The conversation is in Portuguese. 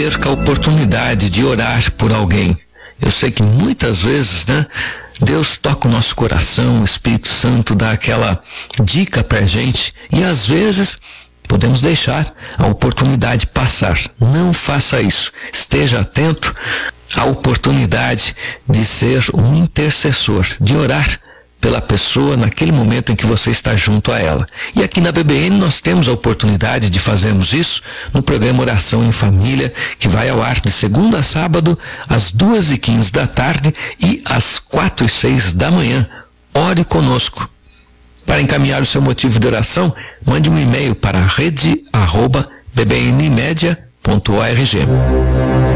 perca a oportunidade de orar por alguém. Eu sei que muitas vezes, Deus toca o nosso coração, o Espírito Santo dá aquela dica pra gente e às vezes podemos deixar a oportunidade passar. Não faça isso. Esteja atento à oportunidade de ser um intercessor, de orar pela pessoa naquele momento em que você está junto a ela. E aqui na BBN nós temos a oportunidade de fazermos isso no programa Oração em Família, que vai ao ar de segunda a sábado, às 2h15 da tarde e às 4h06 da manhã. Ore conosco. Para encaminhar o seu motivo de oração, mande um e-mail para rede@bbnmedia.org.